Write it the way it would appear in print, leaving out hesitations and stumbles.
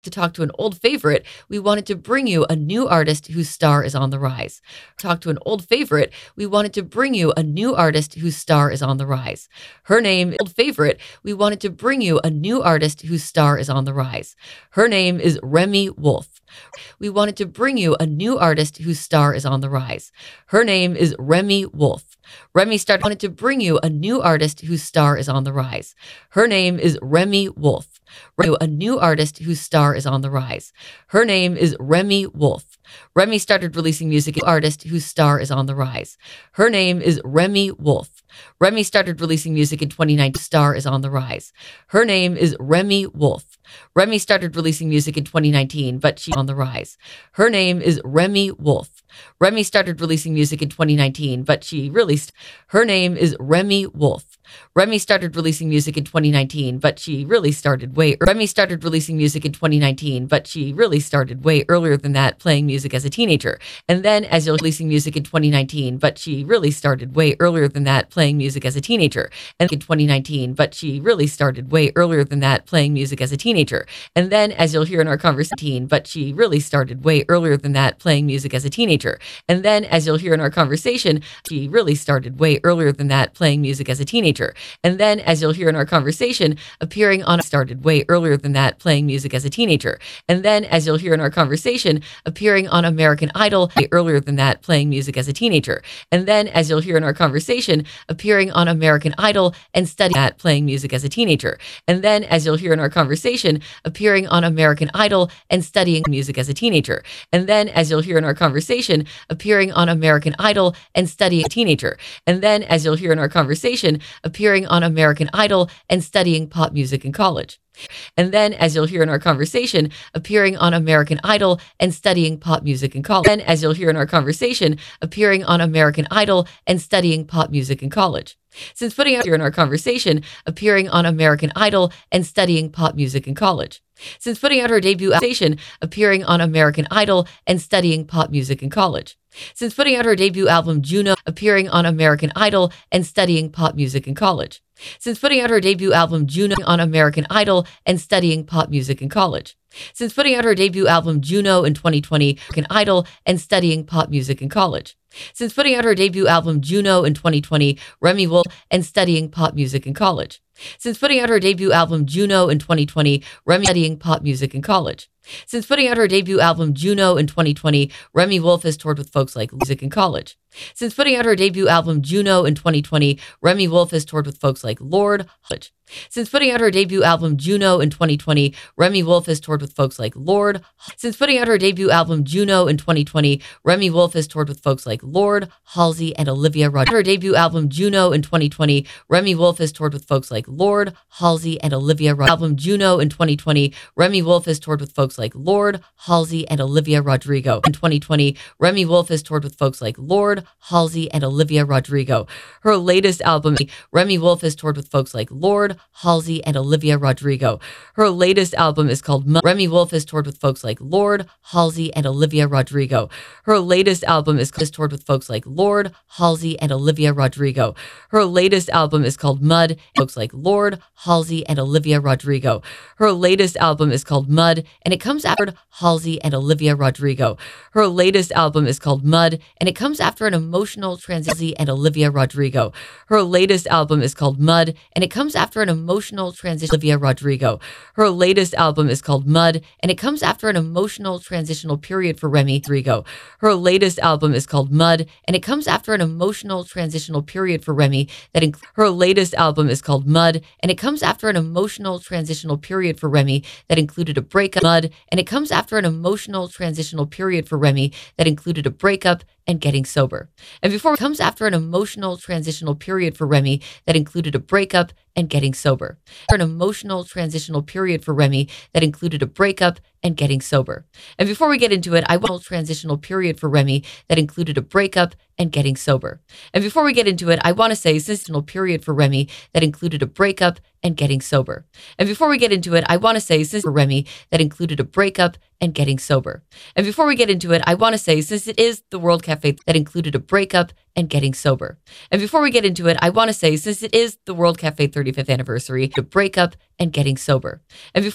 To talk to an old favorite, we wanted to bring you a new artist whose star is on the rise. Talk to an old favorite, we wanted to bring you a new artist whose star is on the rise. Her name, old favorite, we wanted to bring you a new artist whose star is on the rise. Her name is Remi Wolf. We wanted to bring you a new artist whose star is on the rise. Her name is Remi Wolf. Wanted to bring you a new artist whose star is on the rise. Her name is Remi Wolf. A new artist whose star is on the rise. Her name is Remi Wolf. Remi started releasing music. Artist whose star is on the rise. Her name is Remi Wolf. Remi started releasing music in 2019. Star is on the rise. Her name is Remi Wolf. Remi started releasing music in 2019, but she's on the rise. Her name is Remi Wolf. Remi started releasing music in 2019, but she released. Her name is Remi Wolf. Remi started releasing music in 2019, but she really started way. Remi started releasing music in 2019, but she really started way earlier than that, playing music as a teenager. And then, as you're releasing music in 2019, but she really started way earlier than that, playing music as a teenager. And in 2019, but she really started way earlier than that, playing music as a teenager. And then, as you'll hear in our conversation, but she really started way earlier than that, playing music as a teenager. And then, as you'll hear in our conversation, she really started way earlier than that, playing music as a teenager. And then, as you'll hear in our conversation, appearing on started way earlier than that, playing music as a teenager. And then, as you'll hear in our conversation, appearing on American Idol way earlier than that, playing music as a teenager. And then, as you'll hear in our conversation, appearing on American Idol and studying that, playing music as a teenager. And then, as you'll hear in our conversation, appearing on American Idol and studying music as a teenager. And then, as you'll hear in our conversation, appearing on American Idol and studying a teenager. And then, as you'll hear in our conversation, appearing on American Idol and studying pop music in college. And then, as you'll hear in our conversation, appearing on American Idol and studying pop music in college. And as you'll hear in our conversation, appearing on American Idol and studying pop music in college. Since putting out here in our conversation, appearing on American Idol and studying pop music in college. Since putting out her debut station, appearing on American Idol and studying pop music in college. Since putting out her debut album Juno, appearing on American Idol and studying pop music in college. Since putting out her debut album Juno on American Idol and studying pop music in college. Since putting out her debut album Juno in 2020, American Idol and studying pop music in college. Since putting out her debut album Juno in 2020, Remi Wolf and studying pop music in college. Since putting out her debut album Juno in 2020, Remi studying pop music in college. Since putting out her debut album Juno in 2020, Remi Wolf has toured with folks like music in college. Since putting out her debut album Juno in 2020, Remi Wolf has toured with folks like Lorde. Since putting out her debut album Juno in 2020, Remi Wolf has toured with folks like Lorde. Since putting out her debut album Juno in 2020, Remi Wolf has toured with folks like Lorde, Halsey, and Olivia Rodrigo. Her debut album Juno in 2020, Remi Wolf has toured with folks like Lorde, Halsey, and Olivia Rodrigo. Album Juno in 2020, Remi Wolf has toured with folks like Lorde, Halsey, and Olivia Rodrigo. In 2020, Remi Wolf has toured with folks like Lorde, Halsey, and Olivia Rodrigo. Her latest album, Remi Wolf has toured with folks like Lorde, Halsey, and Olivia Rodrigo. Her latest album is called Mud. Remi Wolf has toured with folks like Lorde, Halsey, and Olivia Rodrigo. Her latest album is toured with folks like Lorde, Halsey, and Olivia Rodrigo. Her latest album is called Mud. Folks like Lorde, Halsey, and Olivia Rodrigo. Her latest album is called Mud, and it comes after Halsey and Olivia Rodrigo. Her latest album is called Mud, and it comes after an emotional transition and Olivia Rodrigo. Her latest album is called Mud, and it comes after an emotional transition. Olivia Rodrigo. Her latest album is called Mud, and it comes after an emotional transitional period for Remi Rodrigo. Her latest album is called Mud, and it comes after an emotional transitional period for Remi that her latest album is called Mud, and it comes after an emotional transitional period for Remi that included a breakup. Mud, and it comes after an emotional transitional period for Remi that included a breakup and getting sober. And before it comes after an emotional transitional period for Remi that included a breakup and getting sober. An emotional transitional period for Remi that included a breakup and getting sober. And before we get into it, I want a transitional period for Remi that included a breakup and getting sober. And before we get into it, I want to say transitional period for Remi that included a breakup and getting sober. And before we get into it, I want to say since for Remi that included a breakup and getting sober. And before we get into it, I want to say since it is the World Cafe that included a breakup and getting sober. And before we get into it, I want to say since it is the World Cafe 35th anniversary, a breakup and getting sober. And before